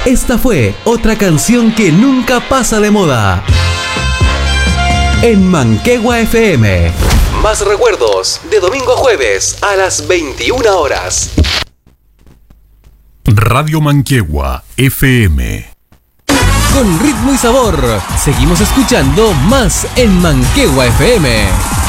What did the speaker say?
Esta fue otra canción que nunca pasa de moda. En Manquehue FM. Más recuerdos de domingo a jueves a las 21 horas. Radio Manquehue FM. Con ritmo y sabor, seguimos escuchando más en Manquehue FM.